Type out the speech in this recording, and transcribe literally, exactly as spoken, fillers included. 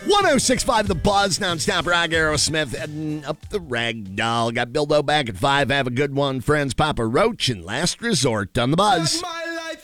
oh six point five The Buzz, nonstop rock, Aerosmith, heading up the rag doll. Got Bildo back at five. Have a good one, friends. Papa Roach and Last Resort on The Buzz.